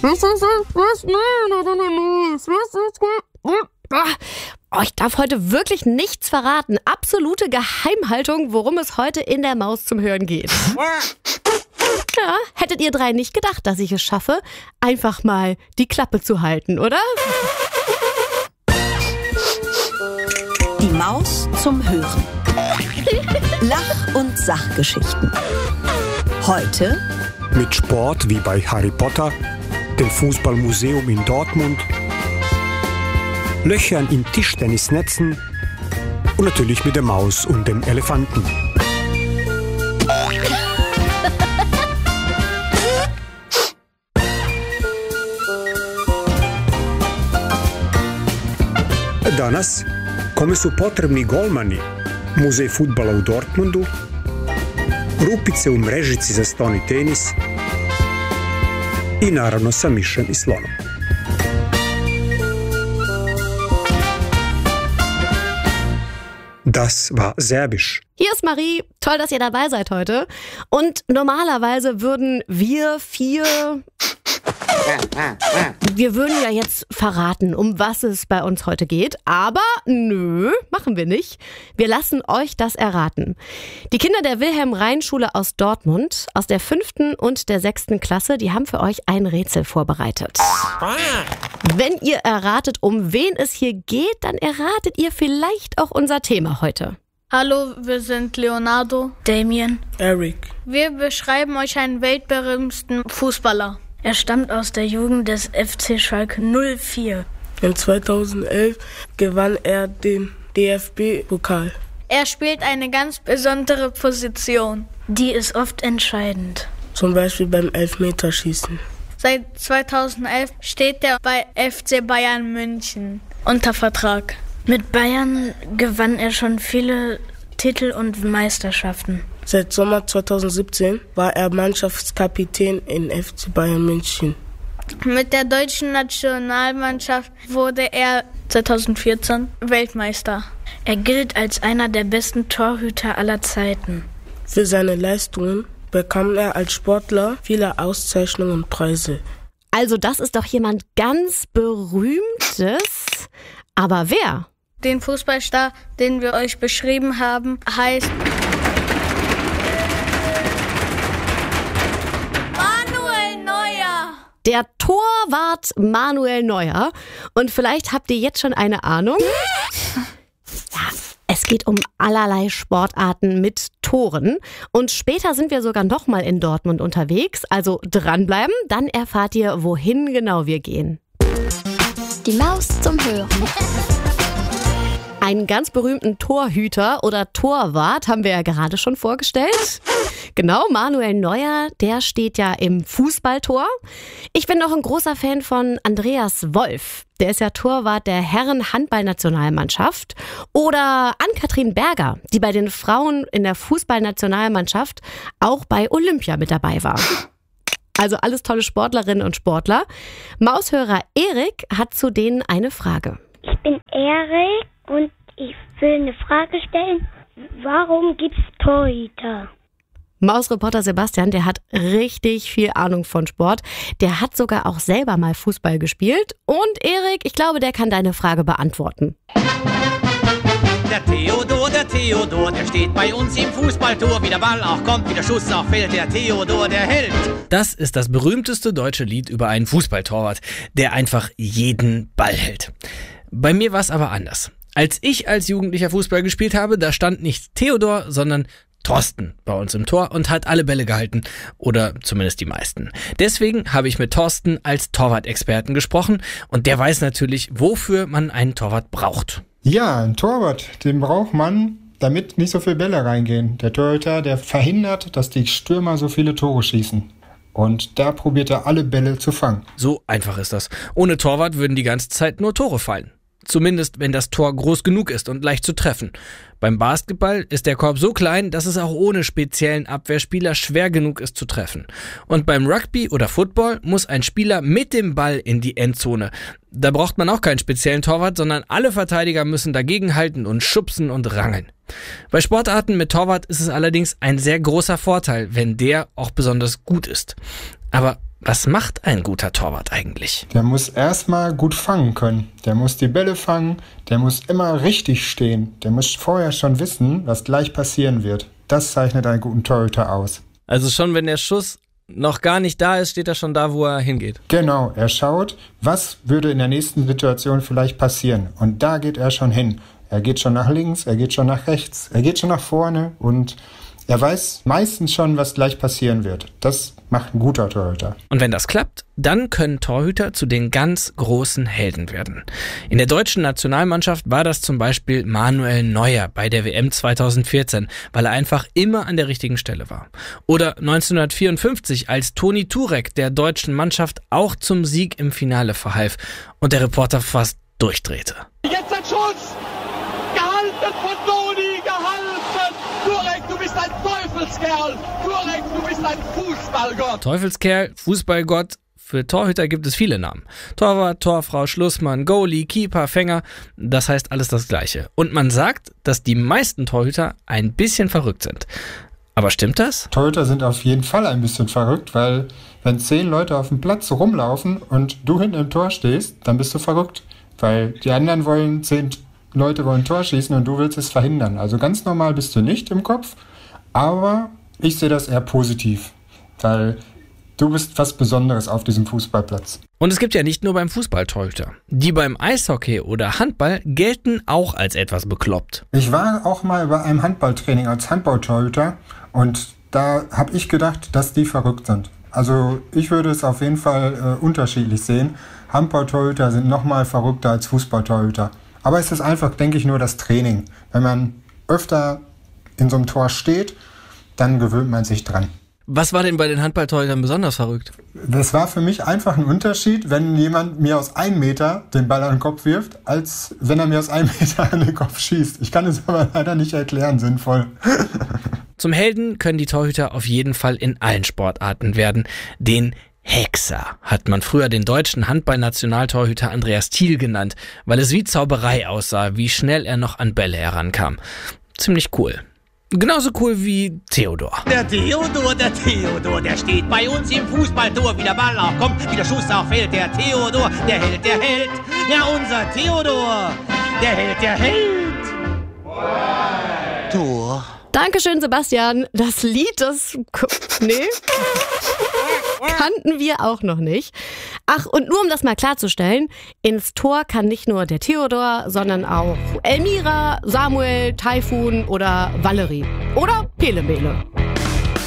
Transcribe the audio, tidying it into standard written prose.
Oh, ich darf heute wirklich nichts verraten. Absolute Geheimhaltung, worum es heute in der Maus zum Hören geht. Ja, hättet ihr drei nicht gedacht, dass ich es schaffe, einfach mal die Klappe zu halten, oder? Die Maus zum Hören. Lach- und Sachgeschichten. Heute mit Sport wie bei Harry Potter, dem Fußballmuseum in Dortmund, Löchern in Tischtennisnetzen und natürlich mit der Maus und dem Elefanten. Danas kome su potrebni golmani, muzej fudbala u Dortmundu, rupice u mrežici za stoni tenis i naravno sa mišem i slonom. Das war Serbisch. Hier ist Marie. Toll, dass ihr dabei seid heute. Und normalerweise würden wir würden ja jetzt verraten, um was es bei uns heute geht. Aber nö, machen wir nicht. Wir lassen euch das erraten. Die Kinder der Wilhelm-Rhein-Schule aus Dortmund, aus der 5. und der 6. Klasse, die haben für euch ein Rätsel vorbereitet. Wenn ihr erratet, um wen es hier geht, dann erratet ihr vielleicht auch unser Thema heute. Hallo, wir sind Leonardo, Damien, Eric. Wir beschreiben euch einen weltberühmten Fußballer. Er stammt aus der Jugend des FC Schalke 04. In 2011 gewann er den DFB-Pokal. Er spielt eine ganz besondere Position. Die ist oft entscheidend. Zum Beispiel beim Elfmeterschießen. Seit 2011 steht er bei FC Bayern München unter Vertrag. Mit Bayern gewann er schon viele Titel und Meisterschaften. Seit Sommer 2017 war er Mannschaftskapitän in FC Bayern München. Mit der deutschen Nationalmannschaft wurde er 2014 Weltmeister. Er gilt als einer der besten Torhüter aller Zeiten. Für seine Leistungen bekam er als Sportler viele Auszeichnungen und Preise. Also das ist doch jemand ganz Berühmtes. Aber wer? Den Fußballstar, den wir euch beschrieben haben, heißt Manuel Neuer. Der Torwart Manuel Neuer. Und vielleicht habt ihr jetzt schon eine Ahnung. Ja, es geht um allerlei Sportarten mit Toren. Und später sind wir sogar nochmal in Dortmund unterwegs. Also dranbleiben, dann erfahrt ihr, wohin genau wir gehen. Die Maus zum Hören. Einen ganz berühmten Torhüter oder Torwart haben wir ja gerade schon vorgestellt. Genau, Manuel Neuer, der steht ja im Fußballtor. Ich bin noch ein großer Fan von Andreas Wolf. Der ist ja Torwart der Herren-Handballnationalmannschaft. Oder Ann-Kathrin Berger, die bei den Frauen in der Fußballnationalmannschaft auch bei Olympia mit dabei war. Also alles tolle Sportlerinnen und Sportler. Maushörer Erik hat zu denen eine Frage. Ich bin Erik und ich will eine Frage stellen. Warum gibt's Torhüter? Mausreporter Sebastian, der hat richtig viel Ahnung von Sport. Der hat sogar auch selber mal Fußball gespielt. Und Erik, ich glaube, der kann deine Frage beantworten. Der Theodor, der steht bei uns im Fußballtor. Wie der Ball auch kommt, wie der Schuss auch fällt, der Theodor, der Held. Das ist das berühmteste deutsche Lied über einen Fußballtorwart, der einfach jeden Ball hält. Bei mir war es aber anders. Als ich als Jugendlicher Fußball gespielt habe, da stand nicht Theodor, sondern Thorsten bei uns im Tor und hat alle Bälle gehalten. Oder zumindest die meisten. Deswegen habe ich mit Thorsten als Torwart-Experten gesprochen und der weiß natürlich, wofür man einen Torwart braucht. Ja, ein Torwart, den braucht man, damit nicht so viele Bälle reingehen. Der Torhüter, der verhindert, dass die Stürmer so viele Tore schießen. Und da probiert er alle Bälle zu fangen. So einfach ist das. Ohne Torwart würden die ganze Zeit nur Tore fallen. Zumindest, wenn das Tor groß genug ist und leicht zu treffen. Beim Basketball ist der Korb so klein, dass es auch ohne speziellen Abwehrspieler schwer genug ist zu treffen. Und beim Rugby oder Football muss ein Spieler mit dem Ball in die Endzone. Da braucht man auch keinen speziellen Torwart, sondern alle Verteidiger müssen dagegenhalten und schubsen und rangeln. Bei Sportarten mit Torwart ist es allerdings ein sehr großer Vorteil, wenn der auch besonders gut ist. Aber Was macht ein guter Torwart eigentlich? Der muss erstmal gut fangen können. Der muss die Bälle fangen, der muss immer richtig stehen. Der muss vorher schon wissen, was gleich passieren wird. Das zeichnet einen guten Torhüter aus. Also schon wenn der Schuss noch gar nicht da ist, steht er schon da, wo er hingeht. Genau, er schaut, was würde in der nächsten Situation vielleicht passieren. Und da geht er schon hin. Er geht schon nach links, er geht schon nach rechts, er geht schon nach vorne und er weiß meistens schon, was gleich passieren wird. Das macht ein guter Torhüter. Und wenn das klappt, dann können Torhüter zu den ganz großen Helden werden. In der deutschen Nationalmannschaft war das zum Beispiel Manuel Neuer bei der WM 2014, weil er einfach immer an der richtigen Stelle war. Oder 1954, als Toni Turek der deutschen Mannschaft auch zum Sieg im Finale verhalf und der Reporter fast durchdrehte. Jetzt ein Schuss! Gehalten von Toni, gehalten! Turek, du bist ein Teufelskerl! Turek, du bist ein Fußballgott! Teufelskerl, Fußballgott, für Torhüter gibt es viele Namen. Torwart, Torfrau, Schlussmann, Goalie, Keeper, Fänger, das heißt alles das Gleiche. Und man sagt, dass die meisten Torhüter ein bisschen verrückt sind. Aber stimmt das? Torhüter sind auf jeden Fall ein bisschen verrückt, weil wenn 10 Leute auf dem Platz rumlaufen und du hinten im Tor stehst, dann bist du verrückt. Weil die anderen wollen 10 Leute wollen Tor schießen und du willst es verhindern. Also ganz normal bist du nicht im Kopf, aber ich sehe das eher positiv, weil du bist was Besonderes auf diesem Fußballplatz. Und es gibt ja nicht nur beim Fußball Torhüter. Die beim Eishockey oder Handball gelten auch als etwas bekloppt. Ich war auch mal bei einem Handballtraining als Handballtorhüter und da habe ich gedacht, dass die verrückt sind. Also ich würde es auf jeden Fall unterschiedlich sehen. Handballtorhüter sind nochmal verrückter als Fußballtorhüter. Aber es ist einfach, denke ich, nur das Training. Wenn man öfter in so einem Tor steht, dann gewöhnt man sich dran. Was war denn bei den Handballtorhütern besonders verrückt? Das war für mich einfach ein Unterschied, wenn jemand mir aus 1 Meter den Ball an den Kopf wirft, als wenn er mir aus 1 Meter an den Kopf schießt. Ich kann es aber leider nicht erklären, sinnvoll. Zum Helden können die Torhüter auf jeden Fall in allen Sportarten werden. Den Hexer hat man früher den deutschen Handball-Nationaltorhüter Andreas Thiel genannt, weil es wie Zauberei aussah, wie schnell er noch an Bälle herankam. Ziemlich cool. Genauso cool wie Theodor. Der Theodor, der steht bei uns im Fußballtor. Wie der Ball auch kommt, wie der Schuss auch fällt. Der Theodor, der Held, der Held. Ja, unser Theodor, der Held, der Held. Tor. Dankeschön, Sebastian. Das Lied, kannten wir auch noch nicht. Ach, und nur um das mal klarzustellen, ins Tor kann nicht nur der Theodor, sondern auch Elmira, Samuel, Taifun oder Valerie. Oder Pelemele.